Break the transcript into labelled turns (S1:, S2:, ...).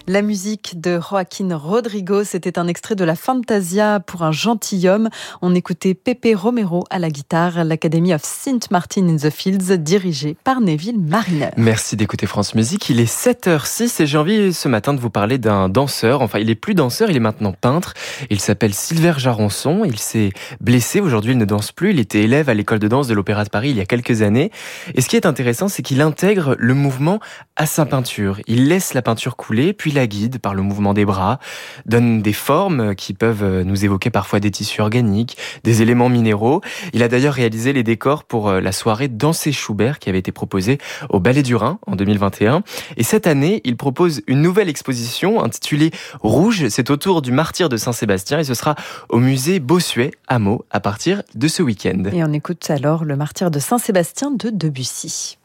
S1: La musique de Joaquín Rodrigo, c'était un extrait de la Fantasia pour un gentilhomme. On écoutait Pepe Romero à la guitare, l'Academy of St. Martin in the Fields, dirigée par Neville Mariner.
S2: Merci d'écouter France Musique. Il est 7h06 et j'ai envie ce matin de vous parler d'un danseur. Enfin, il est plus danseur, il est maintenant peintre. Il s'appelle Silver Jaronçon. Il s'est blessé. Aujourd'hui, il ne danse plus. Il était élève à l'école de danse de l'Opéra de Paris il y a quelques années. Et ce qui est intéressant, c'est qu'il intègre le mouvement à sa peinture. Il laisse la peinture couler, puis la guide par le mouvement des bras, donne des formes qui peuvent nous évoquer parfois des tissus organiques, des éléments minéraux. Il a d'ailleurs réalisé les décors pour la soirée Danser Schubert qui avait été proposée au Ballet du Rhin en 2021. Et cette année, il propose une nouvelle exposition intitulée Rouge. C'est autour du martyre de Saint-Sébastien et ce sera au musée Bossuet à Meaux à partir de ce week-end.
S1: Et on écoute alors le martyre de Saint-Sébastien de Debussy.